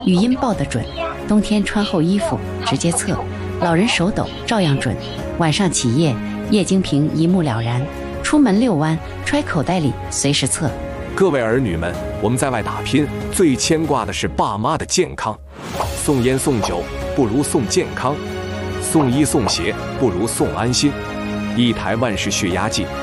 语音报得准，冬天穿厚衣服直接测，老人手抖照样准。晚上起夜，液晶屏一目了然。出门遛弯，揣口袋里随时测。 各位儿女们，我们在外打拼，最牵挂的是爸妈的健康。送烟送酒不如送健康，送衣送鞋不如送安心。一台万氏血压计，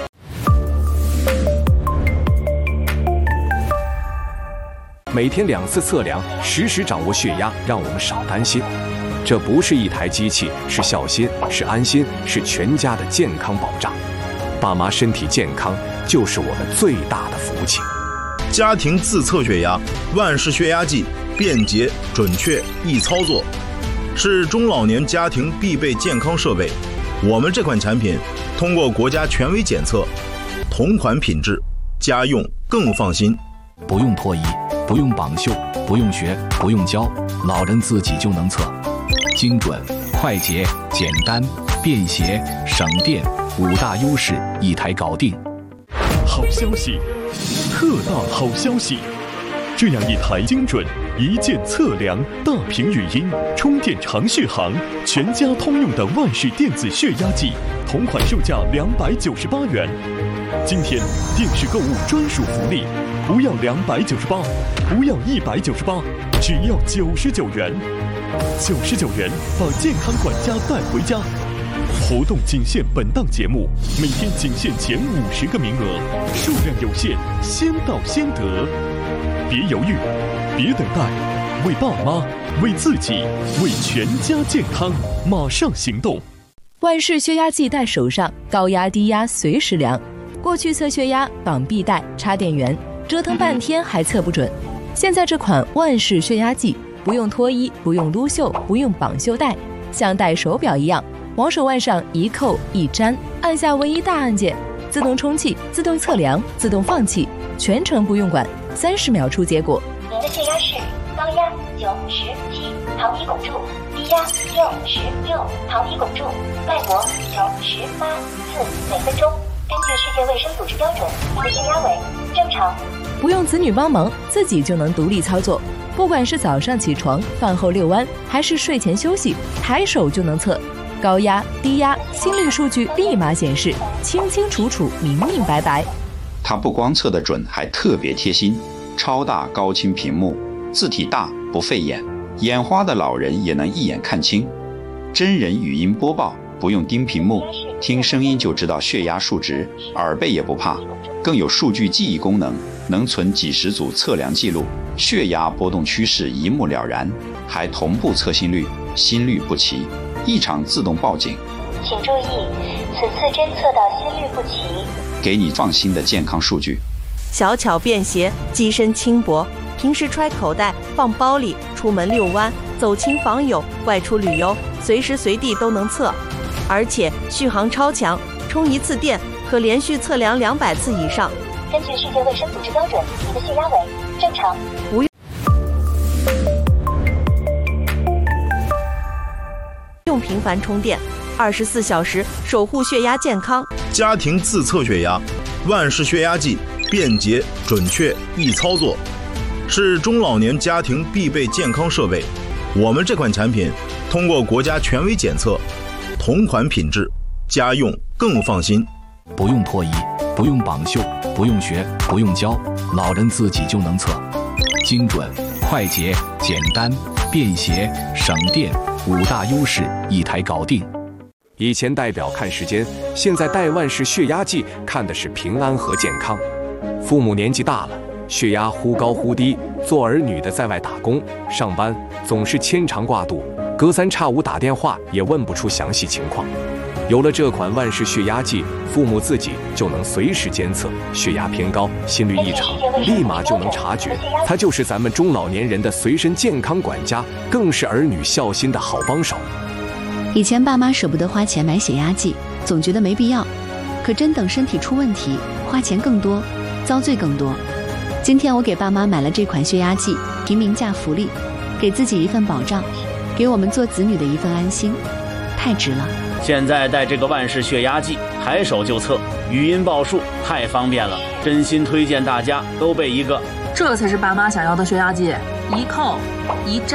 每天2次测量，实时掌握血压，让我们少担心。这不是一台机器，是孝心，是安心，是全家的健康保障。爸妈身体健康就是我们最大的福气。 家庭自测血压，万氏血压计，便捷、准确、易操作，是中老年家庭必备健康设备。我们这款产品通过国家权威检测，同款品质，家用更放心。 不用脱衣，不用绑袖，不用学，不用教，老人自己就能测，精准、快捷、简单、便携、省电，5大优势一台搞定。 好消息，特大好消息！这样一台精准、一键测量、大屏语音、充电长续航、全家通用的万氏电子血压计，同款售价298元。今天电视购物专属福利，不要298，不要198，只要99元。99元把健康管家带回家。活动仅限本档节目，每天仅限前50个名额，数量有限，先到先得。别犹豫，别等待，为爸妈，为自己，为全家健康，马上行动！ 万氏血压计戴手上，高压低压随时量。过去测血压绑臂带、插电源，折腾半天还测不准。现在这款万氏血压计，不用脱衣，不用撸袖，不用绑袖带，像戴手表一样，往手腕上一扣一粘，按下唯一大按键，自动充气、自动测量、自动放气，全程不用管，30秒出结果。 您的血压是高压97，糖皮汞柱；低压66，糖皮汞柱；脉搏98次每分钟。根据世界卫生组织标准，您的血压为正常。 不用子女帮忙，自己就能独立操作。不管是早上起床、饭后遛弯，还是睡前休息，抬手就能测。高压、低压、心率数据立马显示，清清楚楚、明明白白。 它不光测得准，还特别贴心，超大高清屏幕，字体大不费眼，眼花的老人也能一眼看清。真人语音播报，不用盯屏幕，听声音就知道血压数值，耳背也不怕。更有数据记忆功能，能存几十组测量记录，血压波动趋势一目了然，还同步测心率，心率不齐，异常自动报警。 请注意，此次侦测到心率不齐， 给你放心的健康数据。 小巧便携，机身轻薄，平时揣口袋、放包里，出门遛弯、走亲访友、外出旅游，随时随地都能测。而且续航超强，充1次电可连续测量200次以上。 根据世界卫生组织标准，你的血压为正常。 不用频繁充电，24小时守护血压健康。 家庭自测血压，万氏血压计，便捷、准确、易操作，是中老年家庭必备健康设备。我们这款产品通过国家权威检测，同款品质，家用更放心。 不用脱衣，不用绑袖，不用学，不用教，老人自己就能测，精准、快捷、简单、便携、省电，5大优势一台搞定。 以前戴表看时间，现在戴万氏血压计看的是平安和健康。父母年纪大了，血压忽高忽低，做儿女的在外打工上班，总是牵肠挂肚，隔3差5打电话也问不出详细情况。有了这款万氏血压计，父母自己就能随时监测血压偏高、心率异常，立马就能察觉。它就是咱们中老年人的随身健康管家，更是儿女孝心的好帮手。 以前爸妈舍不得花钱买血压计，总觉得没必要，可真等身体出问题，花钱更多，遭罪更多。今天我给爸妈买了这款血压计，平民价福利，给自己一份保障，给我们做子女的一份安心，太值了。 现在带这个万氏血压计，抬手就测，语音报数，太方便了，真心推荐大家都备一个。 这才是爸妈想要的血压计，一扣一粘。